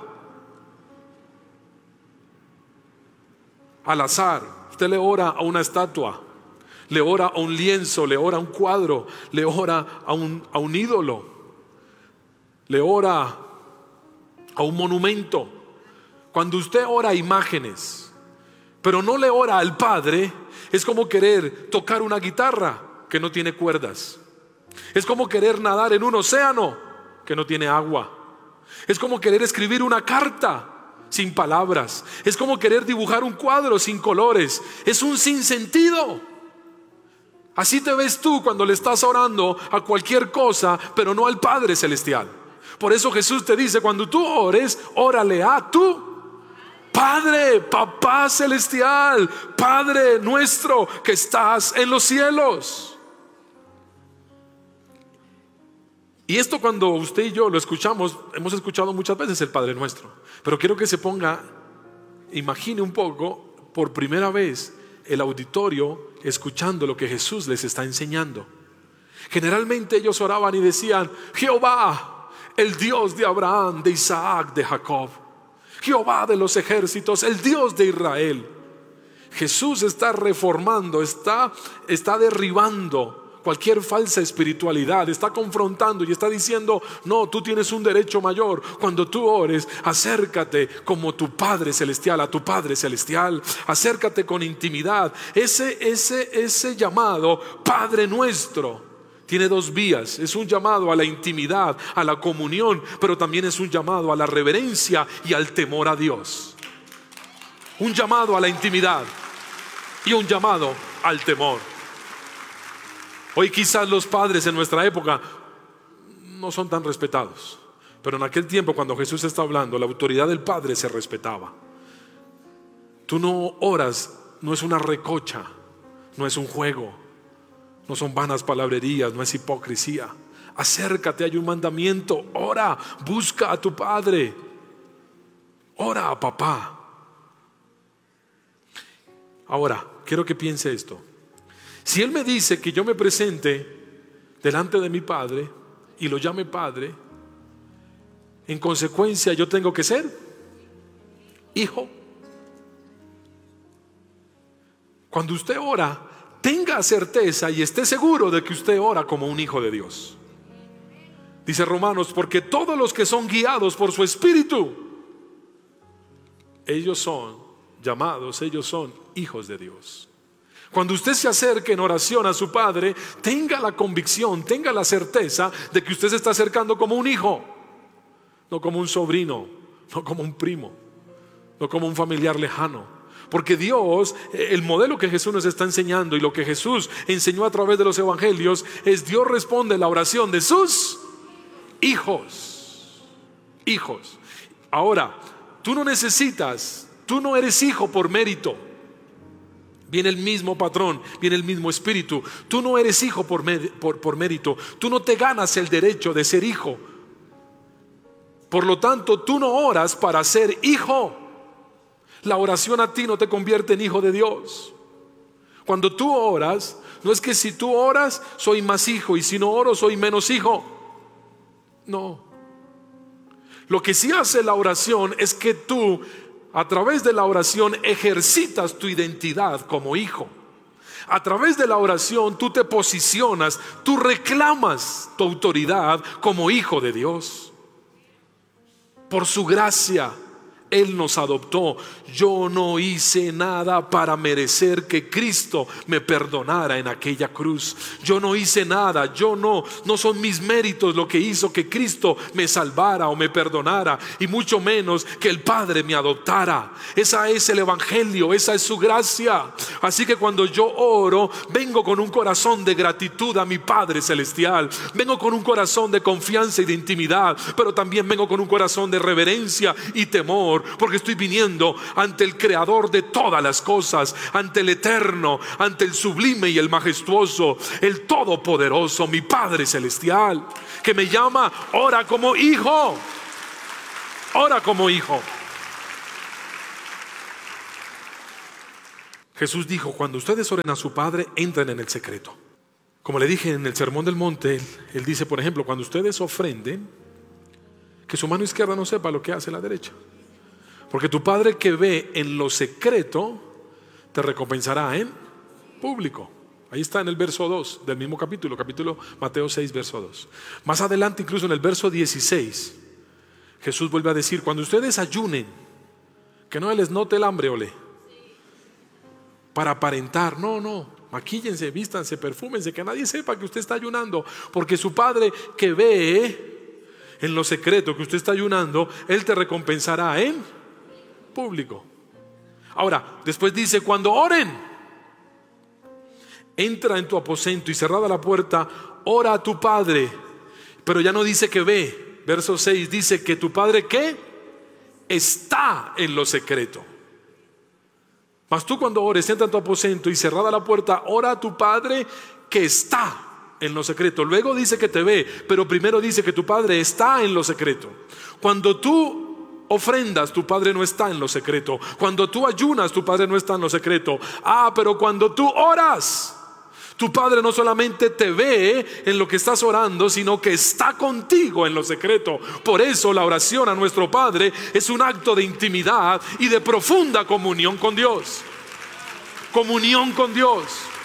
al azar, usted le ora a una estatua, le ora a un lienzo, le ora a un cuadro, le ora a un, a un ídolo, le ora a un monumento. Cuando usted ora a imágenes, pero no le ora al Padre, es como querer tocar una guitarra que no tiene cuerdas. Es como querer nadar en un océano que no tiene agua. Es como querer escribir una carta sin palabras. Es como querer dibujar un cuadro sin colores. Es un sinsentido. Así te ves tú cuando le estás orando a cualquier cosa, pero no al Padre Celestial. Por eso Jesús te dice, cuando tú ores, órale a tu Padre, Papá Celestial, Padre nuestro que estás en los cielos. Y esto, cuando usted y yo lo escuchamos, hemos escuchado muchas veces el Padre Nuestro, pero quiero que se ponga, imagine un poco, por primera vez el auditorio escuchando lo que Jesús les está enseñando. Generalmente ellos oraban y decían: Jehová, el Dios de Abraham, de Isaac, de Jacob, Jehová de los ejércitos, el Dios de Israel. Jesús está reformando, está, está derribando cualquier falsa espiritualidad, está confrontando y está diciendo: no, tú tienes un derecho mayor. Cuando tú ores, acércate como tu Padre Celestial, a tu Padre Celestial, acércate con intimidad. Ese, ese, ese llamado Padre Nuestro tiene dos vías. Es un llamado a la intimidad, a la comunión, pero también es un llamado a la reverencia y al temor a Dios. Un llamado a la intimidad y un llamado al temor. Hoy quizás los padres en nuestra época no son tan respetados, pero en aquel tiempo, cuando Jesús está hablando, la autoridad del Padre se respetaba. Tú no oras, no es una recocha, no es un juego, no son vanas palabrerías, no es hipocresía. Acércate, hay un mandamiento: ora, busca a tu Padre, ora a papá. Ahora, quiero que piense esto. Si Él me dice que yo me presente delante de mi Padre y lo llame Padre, en consecuencia yo tengo que ser hijo. Cuando usted ora, tenga certeza y esté seguro de que usted ora como un hijo de Dios. Dice Romanos: porque todos los que son guiados por su Espíritu, ellos son llamados, ellos son hijos de Dios. Cuando usted se acerque en oración a su Padre, tenga la convicción, tenga la certeza de que usted se está acercando como un hijo, no como un sobrino, no como un primo, no como un familiar lejano. Porque Dios, el modelo que Jesús nos está enseñando y lo que Jesús enseñó a través de los evangelios es: Dios responde la oración de sus hijos. Hijos. Ahora, tú no necesitas, tú no eres hijo por mérito. Viene el mismo patrón, viene el mismo espíritu. Tú no eres hijo por, por, por mérito. Tú no te ganas el derecho de ser hijo. Por lo tanto, tú no oras para ser hijo. La oración a ti no te convierte en hijo de Dios. Cuando tú oras, no es que si tú oras soy más hijo y si no oro soy menos hijo. No. Lo que sí hace la oración es que tú, a través de la oración, ejercitas tu identidad como hijo. A través de la oración tú te posicionas, tú reclamas tu autoridad como hijo de Dios. Por su gracia Él nos adoptó. Yo no hice nada para merecer que Cristo me perdonara en aquella cruz. Yo no hice nada, yo no, no son mis méritos lo que hizo que Cristo me salvara o me perdonara, y mucho menos que el Padre me adoptara. Esa es el evangelio, esa es su gracia. Así que cuando yo oro, vengo con un corazón de gratitud a mi Padre Celestial. Vengo con un corazón de confianza y de intimidad, pero también vengo con un corazón de reverencia y temor, temor, porque estoy viniendo ante el creador de todas las cosas, ante el eterno, ante el sublime y el majestuoso, el todopoderoso, mi Padre celestial, que me llama, ora como hijo, ora como hijo. Jesús dijo, cuando ustedes oren a su Padre, entren en el secreto. Como le dije en el Sermón del Monte, Él dice, por ejemplo, cuando ustedes ofrenden, que su mano izquierda no sepa lo que hace la derecha. Porque tu Padre que ve en lo secreto, te recompensará en público. Ahí está en el verso dos del mismo capítulo, capítulo Mateo seis, verso dos. Más adelante, incluso en el verso dieciséis, Jesús vuelve a decir, cuando ustedes ayunen, que no les note el hambre, ole. Para aparentar, no, no, maquíllense, vístanse, perfúmense, que nadie sepa que usted está ayunando, porque su Padre que ve en lo secreto que usted está ayunando, Él te recompensará en público. Ahora, después dice, cuando oren, entra en tu aposento y cerrada la puerta, ora a tu Padre, pero ya no dice que ve. Verso seis dice que tu Padre ¿qué? Está en lo secreto. Mas tú cuando ores, entra en tu aposento y cerrada la puerta, ora a tu Padre que está en lo secreto. Luego dice que te ve, pero primero dice que tu Padre está en lo secreto. Cuando tú ofrendas, tu Padre no está en lo secreto. Cuando tú ayunas, tu Padre no está en lo secreto. Ah, pero cuando tú oras, tu Padre no solamente te ve en lo que estás orando, sino que está contigo en lo secreto. Por eso la oración a nuestro Padre es un acto de intimidad y de profunda comunión con Dios. Comunión con Dios.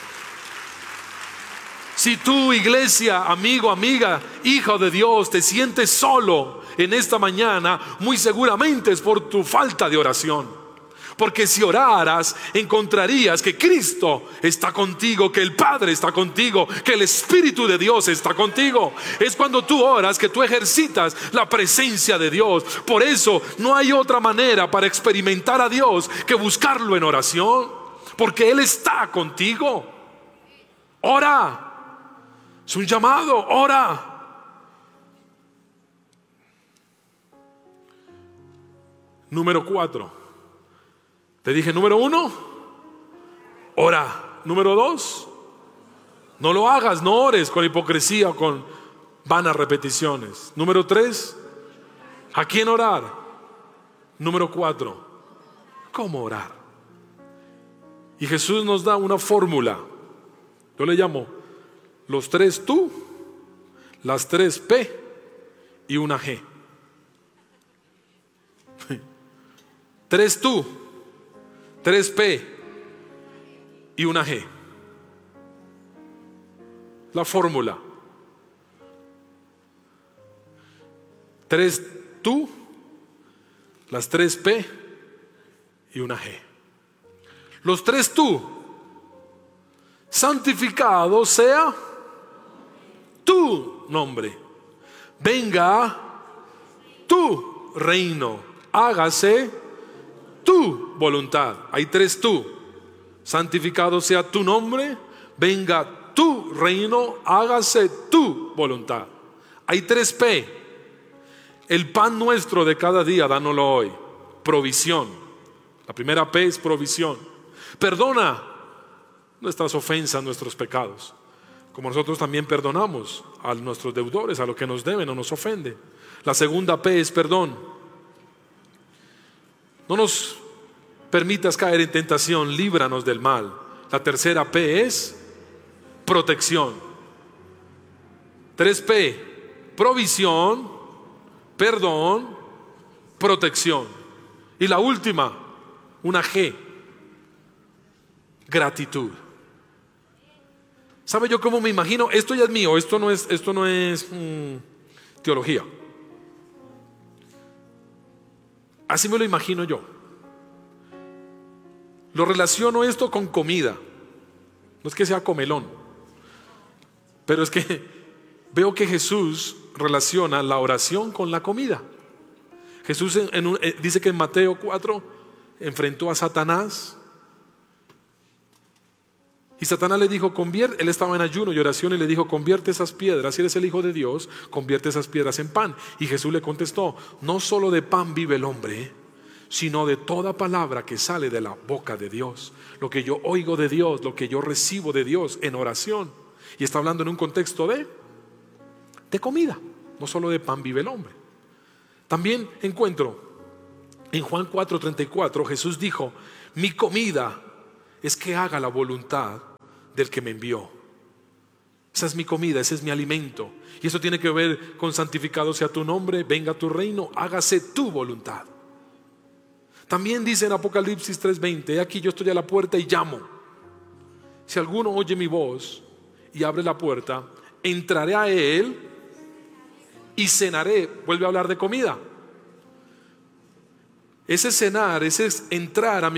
Si tú, iglesia, amigo, amiga, hijo de Dios, te sientes solo en esta mañana, muy seguramente es por tu falta de oración. Porque si oraras, encontrarías que Cristo está contigo, que el Padre está contigo, que el Espíritu de Dios está contigo. Es cuando tú oras que tú ejercitas la presencia de Dios. Por eso no hay otra manera para experimentar a Dios que buscarlo en oración, porque Él está contigo. Ora. Es un llamado, ora. Número cuatro. Te dije, número uno, ora. Número dos, no lo hagas, no ores con hipocresía o con vanas repeticiones. Número tres, ¿a quién orar? Número cuatro, ¿cómo orar? Y Jesús nos da una fórmula. Yo le llamo los tres tú, las tres P y una G. Tres tú, tres P y una G. La fórmula. Tres tú, las tres P y una G. Los tres tú. Santificado sea tu nombre. Venga tu reino. Hágase tu voluntad. Hay tres tú. Santificado sea tu nombre. Venga tu reino. Hágase tu voluntad. Hay tres P. El pan nuestro de cada día, dánoslo hoy. Provisión. La primera P es provisión. Perdona nuestras ofensas, nuestros pecados, como nosotros también perdonamos a nuestros deudores, a los que nos deben o nos ofenden. La segunda P es perdón. No nos permitas caer en tentación, líbranos del mal. La tercera P es protección. Tres P, provisión, perdón, protección. Y la última, una G, gratitud. ¿Sabe yo cómo me imagino? Esto ya es mío, esto no es, esto no es mmm, teología. Así me lo imagino yo. Lo relaciono esto con comida. No es que sea comelón, pero es que veo que Jesús relaciona la oración con la comida. Jesús en, en un, eh, dice que en Mateo cuatro enfrentó a Satanás. Y Satanás le dijo, convierte, él estaba en ayuno y oración y le dijo, convierte esas piedras, si eres el Hijo de Dios, convierte esas piedras en pan. Y Jesús le contestó, no solo de pan vive el hombre, sino de toda palabra que sale de la boca de Dios. Lo que yo oigo de Dios, lo que yo recibo de Dios en oración. Y está hablando en un contexto de, de comida, no solo de pan vive el hombre. También encuentro en Juan cuatro treinta y cuatro, Jesús dijo: mi comida es que haga la voluntad del que me envió. Esa es mi comida, ese es mi alimento. Y eso tiene que ver con santificado sea tu nombre, venga tu reino, hágase tu voluntad. También dice en Apocalipsis tres veinte: aquí yo estoy a la puerta y llamo. Si alguno oye mi voz y abre la puerta, entraré a él y cenaré. Vuelve a hablar de comida. Ese cenar, ese es entrar a mi